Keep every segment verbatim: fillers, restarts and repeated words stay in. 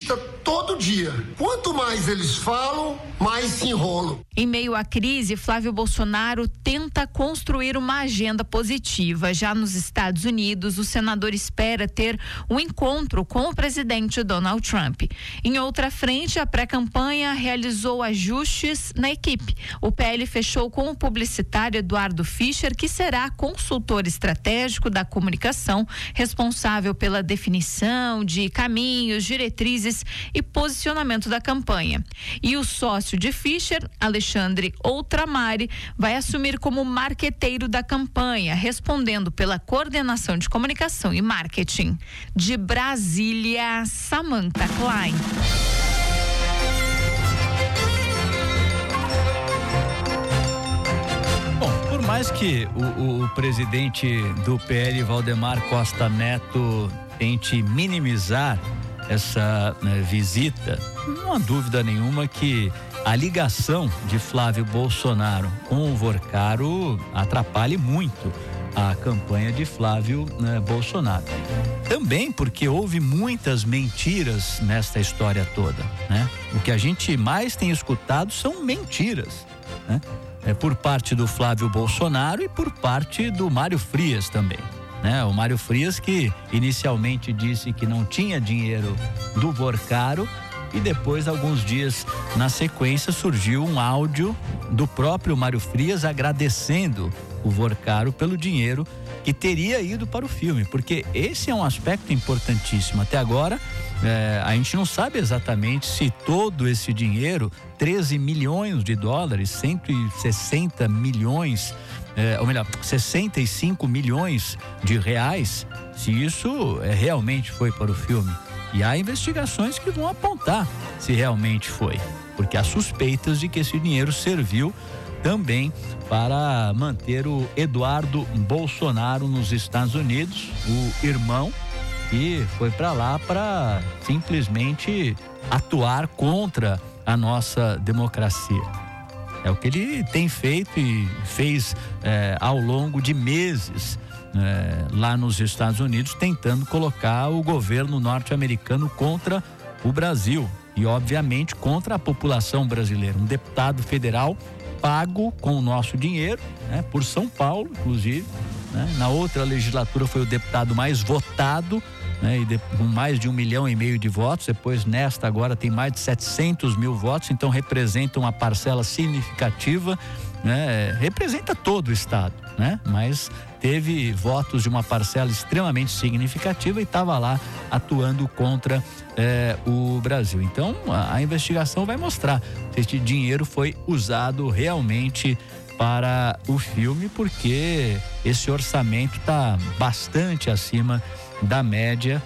entrevista todo dia. Quanto mais eles falam, mais se enrolam. Em meio à crise, Flávio Bolsonaro tenta construir uma agenda positiva. Já nos Estados Unidos, o senador espera ter um encontro com o presidente Donald Trump. Em outra frente, a pré-campanha realizou ajustes na equipe. O P L fechou com o publicitário Eduardo Fischer, que será consultor estratégico da comunicação, responsável pela definição de caminhos, diretrizes e posicionamento da campanha. E o sócio de Fischer, Alexandre Outramari, vai assumir como marqueteiro da campanha, respondendo pela coordenação de comunicação e marketing. De Brasília, Samantha Klein. Bom, por mais que o, o, o presidente do P L, Valdemar Costa Neto, tente minimizar essa né, visita, não há dúvida nenhuma que a ligação de Flávio Bolsonaro com o Vorcaro atrapalhe muito a campanha de Flávio né, Bolsonaro. Também porque houve muitas mentiras nesta história toda, né? O que a gente mais tem escutado são mentiras, né? É por parte do Flávio Bolsonaro e por parte do Mário Frias também, né? O Mário Frias, que inicialmente disse que não tinha dinheiro do Vorcaro, e depois, alguns dias na sequência, surgiu um áudio do próprio Mário Frias agradecendo o Vorcaro pelo dinheiro que teria ido para o filme, porque esse é um aspecto importantíssimo. Até agora, é, a gente não sabe exatamente se todo esse dinheiro, treze milhões de dólares, cento e sessenta milhões, é, ou melhor, sessenta e cinco milhões de reais, se isso é, realmente foi para o filme. E há investigações que vão apontar se realmente foi, porque há suspeitas de que esse dinheiro serviu também para manter o Eduardo Bolsonaro nos Estados Unidos, o irmão, que foi para lá para simplesmente atuar contra a nossa democracia. É o que ele tem feito e fez é, ao longo de meses é, lá nos Estados Unidos, tentando colocar o governo norte-americano contra o Brasil e, obviamente, contra a população brasileira. Um deputado federal pago com o nosso dinheiro, né, por São Paulo, inclusive, né? Na outra legislatura foi o deputado mais votado, né, e de, com mais de um milhão e meio de votos. Depois, nesta agora, tem mais de setecentos mil votos, então representa uma parcela significativa, né? Representa todo o estado, né? Mas teve votos de uma parcela extremamente significativa e estava lá atuando contra eh, o Brasil. Então, a, a investigação vai mostrar se este dinheiro foi usado realmente para o filme, porque esse orçamento está bastante acima da média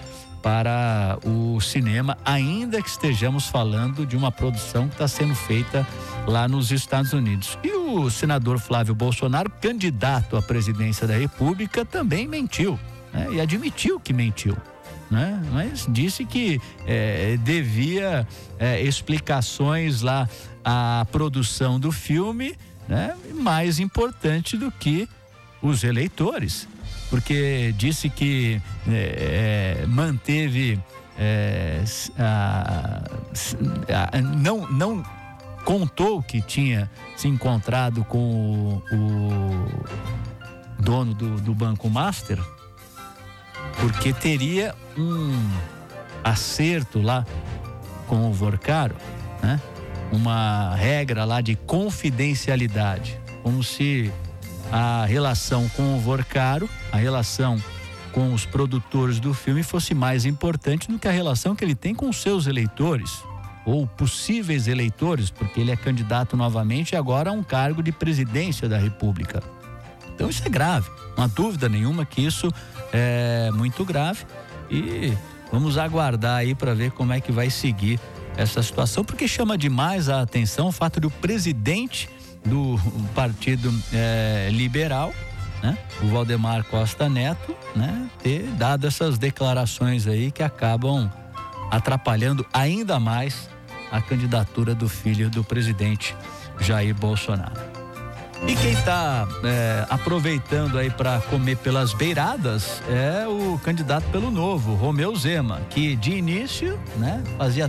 para o cinema, ainda que estejamos falando de uma produção que está sendo feita lá nos Estados Unidos. E o senador Flávio Bolsonaro, candidato à presidência da República, também mentiu, né? E admitiu que mentiu, né? Mas disse que é, devia é, explicações lá à produção do filme, né? Mais importante do que os eleitores, porque disse que é, é, manteve é, a, a, não, não contou que tinha se encontrado com o, o dono do, do Banco Master, porque teria um acerto lá com o Vorcaro, né? Uma regra lá de confidencialidade, como se a relação com o Vorcaro, a relação com os produtores do filme fosse mais importante do que a relação que ele tem com os seus eleitores, ou possíveis eleitores, porque ele é candidato novamente agora a um cargo de presidência da República. Então isso é grave, não há dúvida nenhuma que isso é muito grave, e vamos aguardar aí para ver como é que vai seguir essa situação, porque chama demais a atenção o fato de o presidente do Partido é, Liberal, né, o Valdemar Costa Neto, né, ter dado essas declarações aí que acabam atrapalhando ainda mais a candidatura do filho do presidente Jair Bolsonaro. E quem está é, aproveitando aí para comer pelas beiradas é o candidato pelo Novo, Romeu Zema, que de início, né, fazia